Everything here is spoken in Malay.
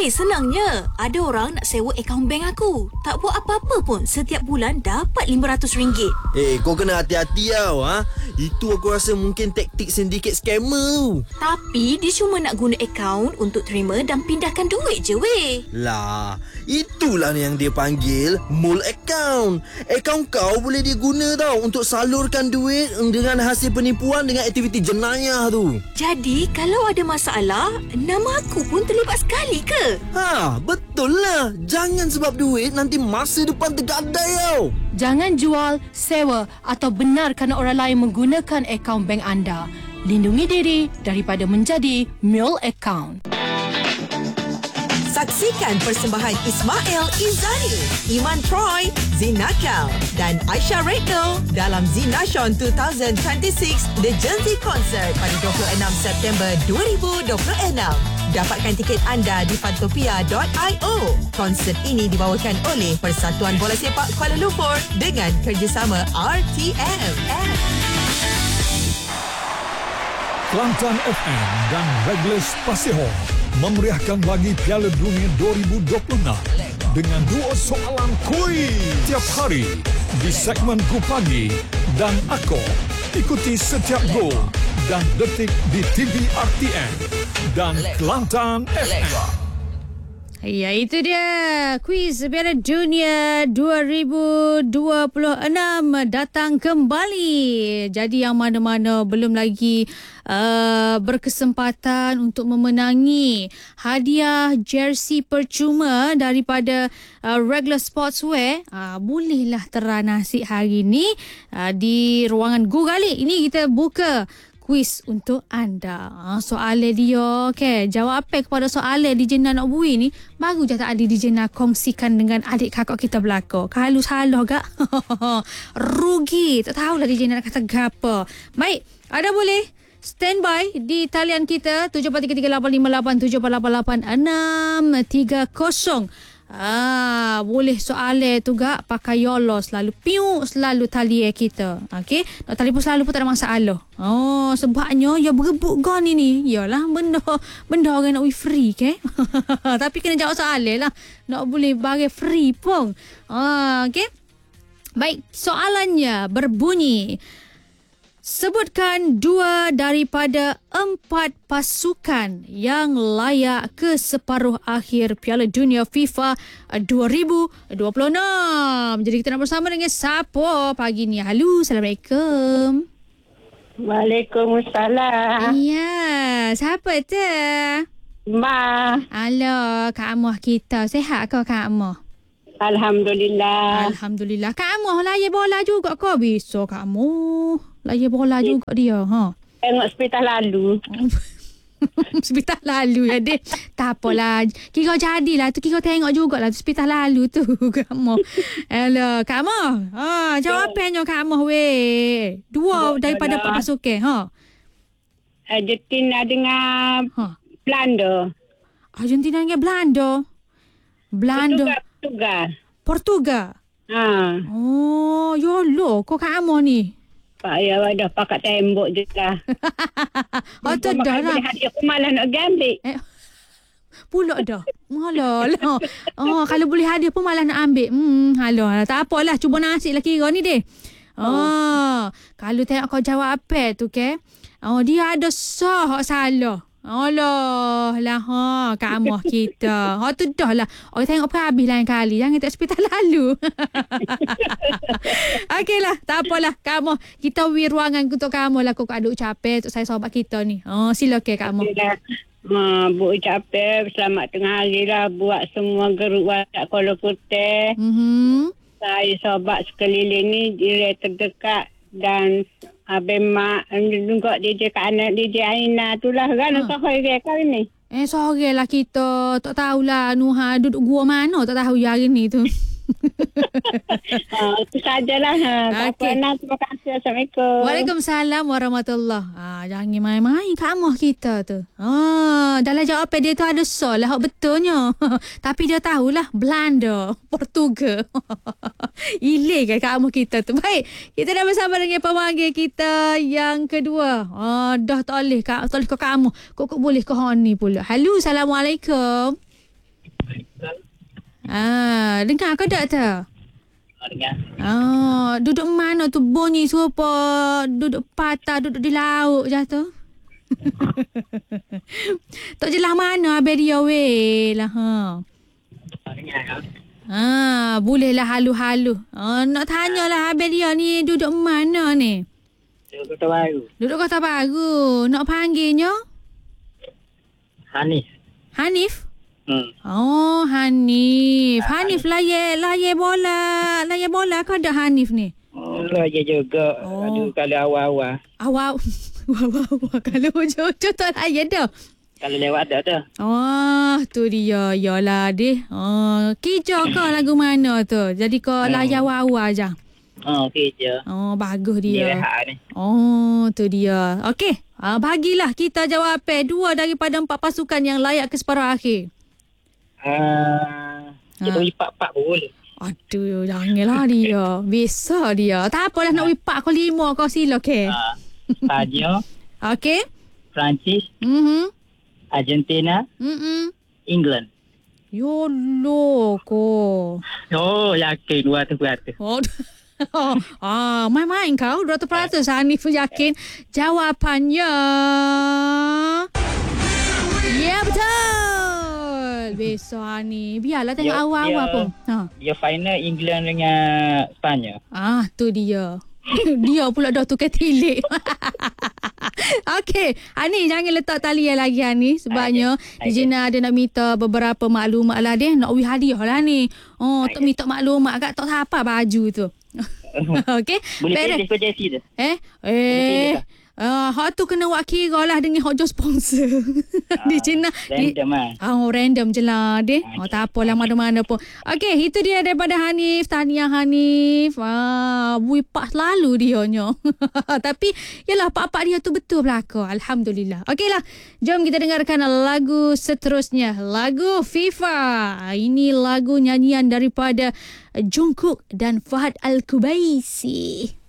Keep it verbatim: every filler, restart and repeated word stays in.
Eh, senangnya. Ada orang nak sewa akaun bank aku. Tak buat apa-apa pun. Setiap bulan dapat lima ratus ringgit. Eh, kau kena hati-hati tau. Ha? Itu aku rasa mungkin taktik sindiket scammer. Tapi, dia cuma nak guna akaun untuk terima dan pindahkan duit je weh. Lah, itulah yang dia panggil mole account. Akaun kau boleh dia guna tau untuk salurkan duit dengan hasil penipuan dengan aktiviti jenayah tu. Jadi, kalau ada masalah, nama aku pun terlibat sekali ke? Ha, betul lah. Jangan sebab duit nanti masa depan tergadai tau. Jangan jual, sewa atau benarkan orang lain menggunakan akaun bank anda. Lindungi diri daripada menjadi mule account. Saksikan persembahan Ismail Izzani, Iman Troy, Zinakal dan Aisyah Redno dalam Zinashon dua ribu dua puluh enam The Gen Z Concert pada dua puluh enam September dua ribu dua puluh enam. Dapatkan tiket anda di fantopia dot io. Konsert ini dibawakan oleh Persatuan Bola Sepak Kuala Lumpur dengan kerjasama R T M. Kelantan F M dan Reglis Pasihon memeriahkan lagi Piala Dunia dua ribu dua puluh enam dengan dua soalan kuis tiap hari di segmen Go Pagi dan Ako. Ikuti setiap gol dan detik di T V R T M dan Kelantan F M. Ya, itu dia. Kuis Piala Dunia dua ribu dua puluh enam datang kembali. Jadi yang mana-mana belum lagi uh, berkesempatan untuk memenangi hadiah jersey percuma daripada uh, Regular Sportswear, uh, bolehlah terah nasib hari ni uh, di ruangan Go Gali. Ini kita buka kuis untuk anda. Ha, soalan dia, okay. Jawab apa kepada soalan D J nak bui ni, baru je tak ada D J nak kongsikan dengan adik kakak kita belakang. Kalau salah gak, rugi. Tak tahulah D J nak kata apa. Baik, ada boleh standby di talian kita tujuh empat tiga tiga lapan lima lapan tujuh empat lapan lapan enam tiga kosong. Ah, boleh soalan tu gak pakai YOLO selalu piu selalu tali kita. Okey, nak telefon selalu pun tak ada masalah. Oh, sebabnya ya berebut gon ini. Yalah benda benda orang nak free ke. Tapi kena jawab soalan lah. Nak boleh bagi free pun. Ah, okey. Baik, soalannya berbunyi, sebutkan dua daripada empat pasukan yang layak ke separuh akhir Piala Dunia FIFA dua ribu dua puluh enam. Jadi kita nak bersama dengan siapa pagi ni? Halo, Assalamualaikum. Waalaikumsalam. Ya, siapa tu? Ma. Halo, Kak Amah kita. Sihat ke Kak Amah? Alhamdulillah. Alhamdulillah. Kak Amah layan bola juga ke? Bisa Kak Amah layan bola juga dia. Ha. Tengok hospital lalu. Hospital lalu ya deh. Tak apalah. Kira jadilah tu, kira tengok jugalah hospital lalu tu Kak Amah. Hello Kak Amah. Ha, jawapannya Kak Amah weh. Dua daripada empat pasukan. Ha. Argentina dengan Ha. Belanda. Argentina dengan Belanda. Belanda. Portugal. Portugal. Ha. Oh, yolo kau Kak Amah ni. Pak ya dah pakat tembok je lah. Oh, tu dah lah. Hadiah aku malah nak ambil. Eh, pulak dah. Malah lah. Oh, kalau boleh hadiah pun malah nak ambil. Hmm, halah. Tak apalah. Cuba nasib lah kira ni deh. Oh, oh. Kalau tengok kau jawab apa tu ke? Oh, dia ada sah salah. Allah lah ha, Kak Amah kita. Ha tu dah lah. Orang tengok pun habis lain kali. Jangan tak hospital lalu. Okeylah, tak apalah Kak Amah. Kita beri ruangan untuk Kak Amah lah kau ada ucapan untuk saya sahabat kita ni. Oh, silakan Kak Amah. Ha, bu ucapan selamat tengah hari lah buat semua geruk WhatsApp Kuala Kuteh. Mhm. Saya sahabat sekeliling ni dia terdekat dan Abang Mak juga D J kat anak D J Aina tu lah kan. Ha. Sore kali ni. Eh sore lah kita. Tak tahulah Nuha duduk gua mana. Tak tahu ya hari ni tu. Ha, itu sajalah. Ha. Tak Okey. apa nak. Terima kasih. Assalamualaikum. Waalaikumsalam warahmatullahi. Ah, jangan main-main Kak Amah kita tu. Ah, dalam jawapan dia tu ada sol lah hak betulnya. Tapi dia tahulah Belanda, Portugal. Ile kan Kak Amah kita tu. Baik, kita dah bersama dengan pemanggil kita yang kedua. Ah, dah tak boleh Kak, tak boleh Kak Amah. Kok kok boleh ke hon ni pula. Halo, Assalamualaikum. Ah, dengar kau tak tu? Oh, dengar. Oh, duduk mana tu bunyi serupa duduk patah, duduk di laut je tu. Tak jelas mana habis dia weh lah ha. Oh, dengar kau. Ah, bolehlah halu-halu. Ah, nak tanyalah habis dia ni duduk mana ni? Duduk Kota Baru. Duduk Kota Baru. Nak panggilnya? Hanif. Hanif? Hmm. Oh, Hanif. Hanif layak layak bola. Layak bola kau ada Hanif ni? Oh, je juga. Oh. Aduh, kalau awal-awal. Awak wah kalau jojo tak layak dah. Kalau lewat ada tu. Oh, tu dia. Yalah deh. Oh, kicau kau lagu mana tu? Jadi kau Hmm. layak wawa je. Oh, okey je. Oh, bagus Dia dia. rehat ni. Oh, tu dia. Okey. Ah, bagilah kita jawab apa. Dua daripada empat pasukan yang layak ke separuh akhir. Ah, kita Ha. beri pak-pak pun boleh. Aduh, janganlah dia. Bisa dia. Tak apalah nak wipak kau lima kau sila ke. Ah, Spanyol, Okey. Perancis, Mhm. Argentina, Mhm. England. Yolo ko. Oh, yakin dua ratus peratus. Oh. ah, main-main kau dua ratus peratus Hanif yakin jawapannya. Ya betul. Besok Hanif. Biarlah tengok Dia- awal-awal dia- pun. Ha. Dia final England dengan Spanyol. Ah, tu dia. Dia pula dah tukar tilik. Okey, Hani jangan letak talian lagi Hani sebabnya Okey. Dijina ada nak minta beberapa maklumat lah dia nak wi hadiah lah ni. Oh, tak minta maklumat agak tak apa baju tu. Okey. Boleh beres. pilih ke jersey tu? Eh, pilih eh. tak? Ah, hak tu kena buat kira lah dengan hojo sponsor. Di China. di- Random lah. Oh, random je lah deh. Oh, tak apalah mana-mana pun. Okey, itu dia daripada Hanif. Tahniah Hanif. Ah, wipak selalu dia nya. Tapi, yalah, pak-pak dia tu betul belaka. Alhamdulillah. Okeylah, jom kita dengarkan lagu seterusnya. Lagu FIFA. Ini lagu nyanyian daripada Jungkook dan Fahad Al-Kubaisi.